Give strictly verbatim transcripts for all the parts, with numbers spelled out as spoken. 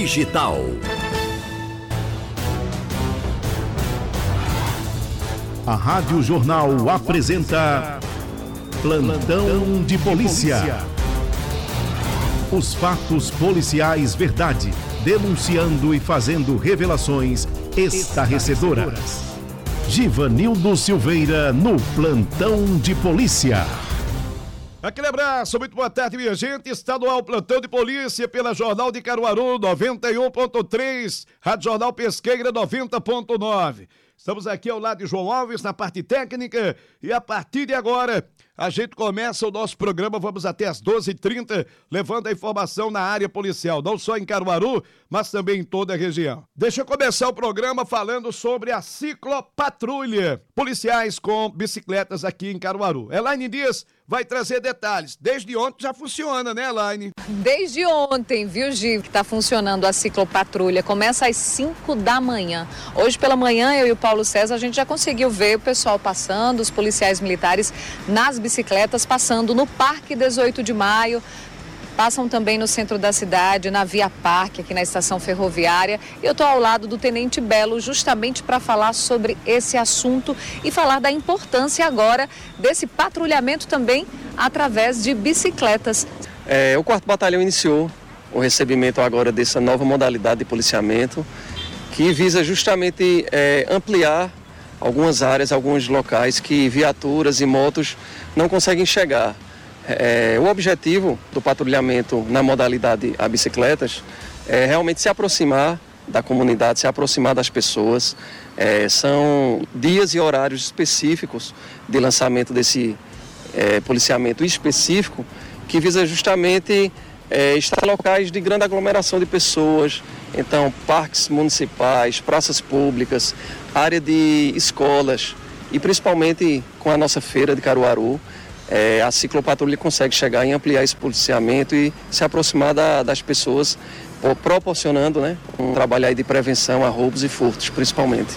Digital. A Rádio Jornal apresenta Plantão de Polícia. Os fatos policiais verdade, denunciando e fazendo revelações estarrecedoras. Givanildo Silveira no Plantão de Polícia. Aquele abraço, muito boa tarde, minha gente. Está no ar o Plantão de Polícia pela Jornal de Caruaru, noventa e um ponto três, Rádio Jornal Pesqueira, noventa ponto nove. Estamos aqui ao lado de João Alves na parte técnica e a partir de agora a gente começa o nosso programa, vamos até às doze e trinta, levando a informação na área policial, não só em Caruaru, mas também em toda a região. Deixa eu começar o programa falando sobre a ciclopatrulha, policiais com bicicletas aqui em Caruaru. Elaine Dias vai trazer detalhes. Desde ontem já funciona, né, Elaine? Desde ontem, viu, Gil, que está funcionando a ciclopatrulha. Começa às cinco da manhã. Hoje pela manhã, eu e o Paulo César, a gente já conseguiu ver o pessoal passando, os policiais militares nas bicicletas, passando no Parque dezoito de maio, passam também no centro da cidade, na Via Parque, aqui na estação ferroviária. Eu estou ao lado do Tenente Belo justamente para falar sobre esse assunto e falar da importância agora desse patrulhamento também através de bicicletas. É, o quarto Batalhão iniciou o recebimento agora dessa nova modalidade de policiamento que visa justamente é, ampliar algumas áreas, alguns locais que viaturas e motos não conseguem chegar. É, o objetivo do patrulhamento na modalidade a bicicletas é realmente se aproximar da comunidade, se aproximar das pessoas. É, são dias e horários específicos de lançamento desse é, policiamento específico que visa justamente é, estar em locais de grande aglomeração de pessoas. Então, parques municipais, praças públicas, área de escolas e principalmente com a nossa feira de Caruaru, é, a ciclopatrulha consegue chegar e ampliar esse policiamento e se aproximar da, das pessoas, proporcionando, né, um trabalho aí de prevenção a roubos e furtos, principalmente.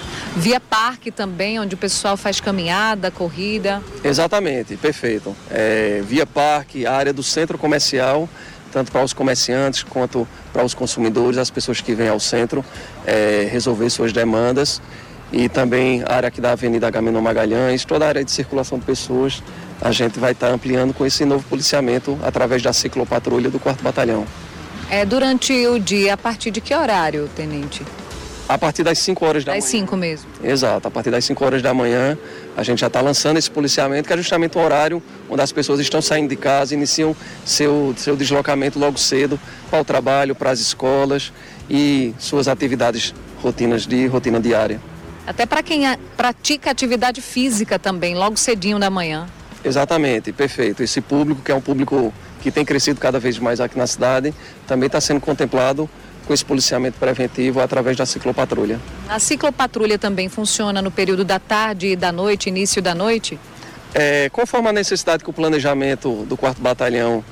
Via Parque também, onde o pessoal faz caminhada, corrida. Exatamente, perfeito. É, Via Parque, a área do centro comercial, tanto para os comerciantes quanto para os consumidores, as pessoas que vêm ao centro é, resolver suas demandas. E também a área aqui da Avenida Agamenon Magalhães, toda a área de circulação de pessoas, a gente vai estar ampliando com esse novo policiamento através da ciclopatrulha do quarto Batalhão. É, durante o dia, a partir de que horário, Tenente? A partir das cinco horas da manhã. Das cinco mesmo? Exato, a partir das cinco horas da manhã a gente já está lançando esse policiamento, que é justamente o horário onde as pessoas estão saindo de casa, iniciam seu, seu deslocamento logo cedo para o trabalho, para as escolas e suas atividades rotinas de rotina diária. Até para quem pratica atividade física também, logo cedinho da manhã. Exatamente, perfeito. Esse público, que é um público que tem crescido cada vez mais aqui na cidade, também está sendo contemplado com esse policiamento preventivo através da ciclopatrulha. A ciclopatrulha também funciona no período da tarde e da noite, início da noite? É, conforme a necessidade que o planejamento do quarto Batalhão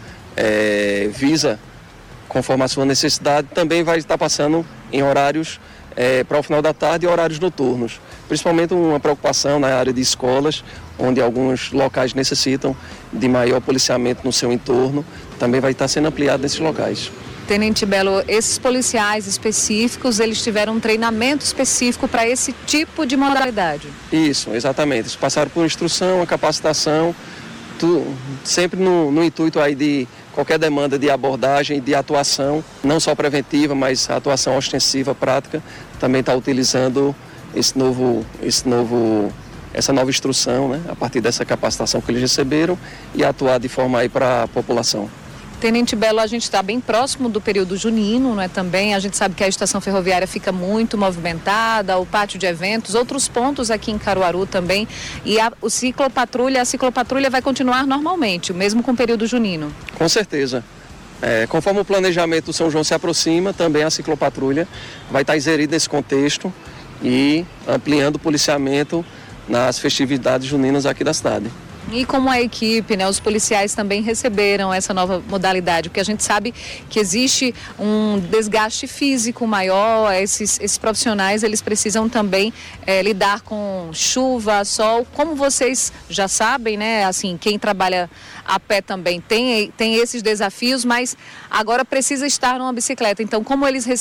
é, visa, conforme a sua necessidade, também vai estar passando em horários é, para o final da tarde e horários noturnos. Principalmente uma preocupação na área de escolas, onde alguns locais necessitam de maior policiamento no seu entorno, também vai estar sendo ampliado nesses locais. Tenente Belo, esses policiais específicos, eles tiveram um treinamento específico para esse tipo de modalidade? Isso, exatamente. Eles passaram por instrução, a capacitação, tu, sempre no, no intuito aí de qualquer demanda de abordagem, de atuação, não só preventiva, mas atuação ostensiva, prática, também está utilizando esse novo, esse novo, essa nova instrução, né, a partir dessa capacitação que eles receberam e atuar de forma aí para a população. Tenente Belo, a gente está bem próximo do período junino, não é também? A gente sabe que a estação ferroviária fica muito movimentada, o pátio de eventos, outros pontos aqui em Caruaru também. E a, o ciclopatrulha, a ciclopatrulha vai continuar normalmente, mesmo com o período junino? Com certeza. É, conforme o planejamento do São João se aproxima, também a ciclopatrulha vai estar inserida nesse contexto e ampliando o policiamento nas festividades juninas aqui da cidade. E como a equipe, né, os policiais também receberam essa nova modalidade, porque a gente sabe que existe um desgaste físico maior, esses, esses profissionais eles precisam também é, lidar com chuva, sol, como vocês já sabem, né, assim, quem trabalha a pé também tem, tem esses desafios, mas agora precisa estar numa bicicleta, então como eles